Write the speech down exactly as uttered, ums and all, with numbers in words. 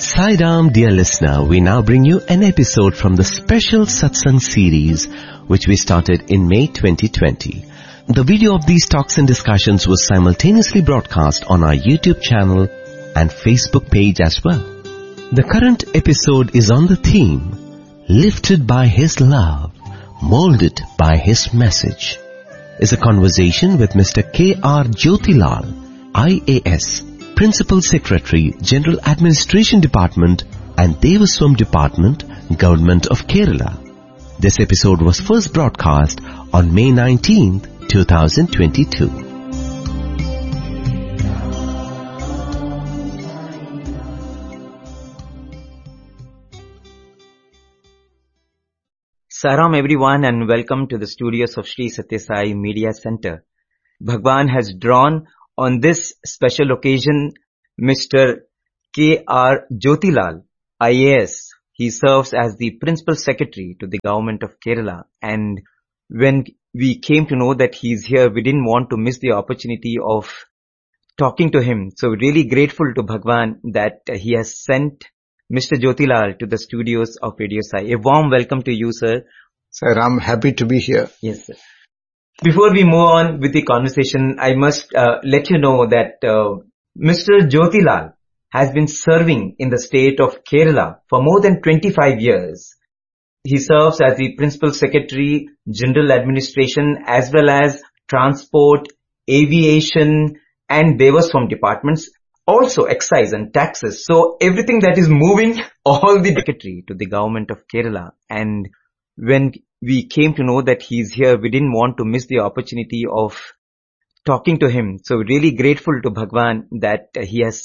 Sai Ram, dear listener, we now bring you an episode from the special Satsang series which we started in May twenty twenty. The video of these talks and discussions was simultaneously broadcast on our YouTube channel and Facebook page as well. The current episode is on the theme, Lifted by His Love, Molded by His Message. It's a conversation with Mister K R Jyotilal, I A S, Principal Secretary, General Administration Department and Devaswam Department, Government of Kerala. This episode was first broadcast on May nineteenth, twenty twenty-two. Saram everyone and welcome to the studios of Sri Satya Sai Media Center. Bhagwan has drawn on this special occasion Mister K R Jyotilal, I A S. He serves as the Principal Secretary to the Government of Kerala, and when we came to know that he is here, we didn't want to miss the opportunity of talking to him. So really grateful to Bhagwan that he has sent Mister Jyotilal to the studios of Radio Sai. A warm welcome to you, sir. Sir, I'm happy to be here. Yes, sir. Before we move on with the conversation, I must uh, let you know that uh, Mister Jyotilal has been serving in the state of Kerala for more than twenty-five years. He serves as the Principal Secretary, General Administration, as well as Transport, Aviation and Devaswam departments, also excise and taxes. So everything that is moving, all the secretary to the Government of Kerala. And when we came to know that he is here, we didn't want to miss the opportunity of talking to him. So really grateful to Bhagwan that he has